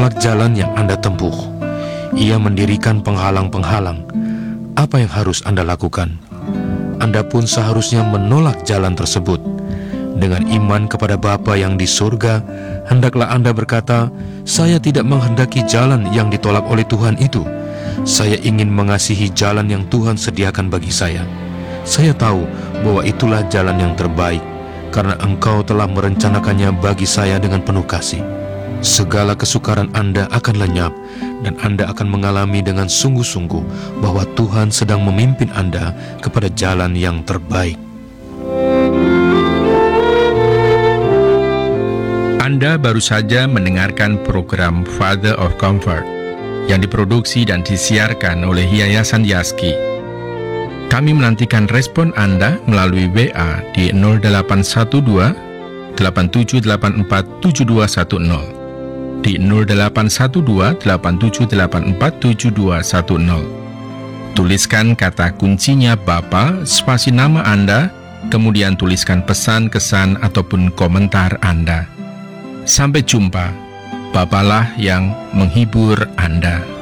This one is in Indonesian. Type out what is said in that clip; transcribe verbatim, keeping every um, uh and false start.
menolak jalan yang Anda tempuh. Ia mendirikan penghalang-penghalang. Apa yang harus Anda lakukan? Anda pun seharusnya menolak jalan tersebut. Dengan iman kepada Bapa yang di surga, hendaklah Anda berkata, "Saya tidak menghendaki jalan yang ditolak oleh Tuhan itu. Saya ingin mengasihi jalan yang Tuhan sediakan bagi saya. Saya tahu bahwa itulah jalan yang terbaik, karena Engkau telah merencanakannya bagi saya dengan penuh kasih." Segala kesukaran Anda akan lenyap, dan Anda akan mengalami dengan sungguh-sungguh bahwa Tuhan sedang memimpin Anda kepada jalan yang terbaik. Anda baru saja mendengarkan program Father of Comfort yang diproduksi dan disiarkan oleh Yayasan Yaski. Kami menantikan respon Anda melalui W A di nol delapan satu dua, delapan tujuh delapan empat, tujuh dua satu nol, di nol delapan satu dua, delapan tujuh delapan empat, tujuh dua satu nol. Tuliskan kata kuncinya Bapa, spasi nama Anda, kemudian tuliskan pesan, kesan, ataupun komentar Anda. Sampai jumpa. Bapalah yang menghibur Anda.